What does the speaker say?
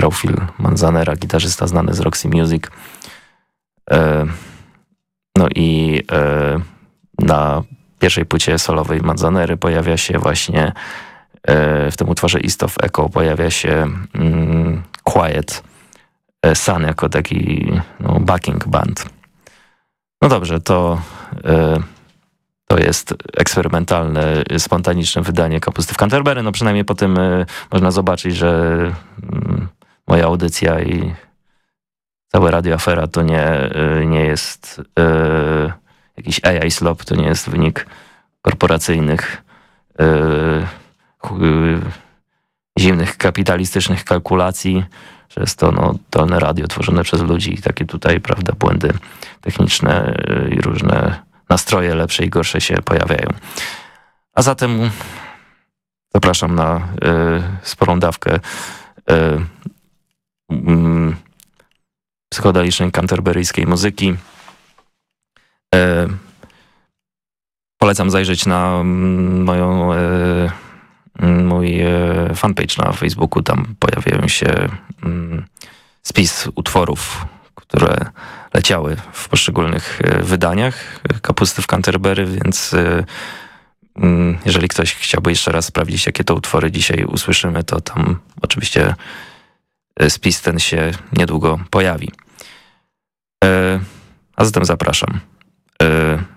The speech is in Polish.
grał Phil Manzanera, gitarzysta znany z Roxy Music. No i na pierwszej płycie solowej Manzanery pojawia się właśnie w tym utworze East of Echo pojawia się Quiet Sun jako taki backing band. No dobrze, to jest eksperymentalne, spontaniczne wydanie Kapusty w Canterbury. No przynajmniej po tym można zobaczyć, że moja audycja i całe Radio Afera to nie jest jakiś AI slop, to nie jest wynik korporacyjnych zimnych kapitalistycznych kalkulacji, że jest to dolne radio tworzone przez ludzi i takie tutaj, prawda, błędy techniczne i różne nastroje lepsze i gorsze się pojawiają. A zatem zapraszam na sporą dawkę psychodelicznej canterburyjskiej muzyki. Polecam zajrzeć na mój fanpage na Facebooku. Tam pojawiają się spis utworów, które leciały w poszczególnych wydaniach Kapusty w Canterbury, więc jeżeli ktoś chciałby jeszcze raz sprawdzić, jakie to utwory dzisiaj usłyszymy, to tam oczywiście spis ten się niedługo pojawi. A zatem zapraszam.